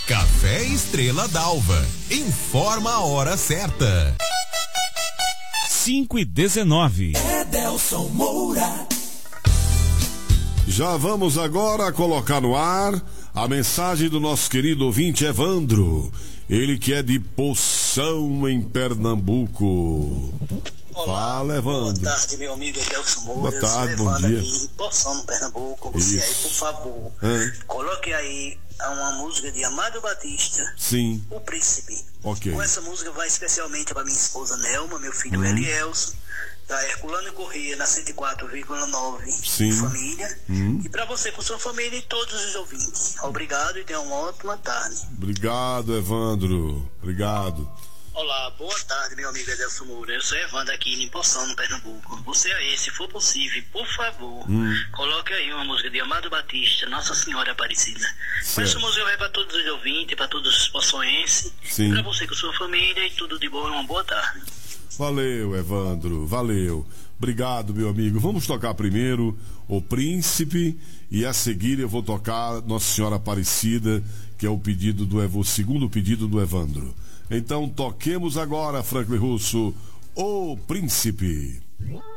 Café Estrela d'Alva. Informa a hora certa. 5:19. Edelson Moura. Já vamos agora colocar no ar a mensagem do nosso querido ouvinte Evandro. Ele que é de Poção, em Pernambuco. Olá, fala, Evandro. Boa tarde, meu amigo Edelson Moura. Boa tarde, bom Evandro dia. Aqui em Poção, no Pernambuco. Você Isso. aí, por favor, coloque aí uma música de Amado Batista, Sim, O Príncipe. ok. Com essa música vai especialmente para minha esposa Nelma, meu filho Elielson, da Herculano Corrêa, na 104,9 Sim. família. E para você com sua família e todos os ouvintes. Obrigado e tenha uma ótima tarde. Obrigado, Evandro. Obrigado. Olá, boa tarde, meu amigo Edelson Moura. Eu sou Evandro aqui em Poção, no Pernambuco. Você aí, se for possível, por favor, coloque aí uma música de Amado Batista, Nossa Senhora Aparecida. Com essa música vai para todos os ouvintes, para todos os poçoenses, Sim. para você com sua família e tudo de bom e uma boa tarde. Valeu, Evandro, valeu. Obrigado, meu amigo. Vamos tocar primeiro O Príncipe e a seguir eu vou tocar Nossa Senhora Aparecida, que é o pedido o segundo pedido do Evandro. Então toquemos agora, Franklin Russo, O Príncipe.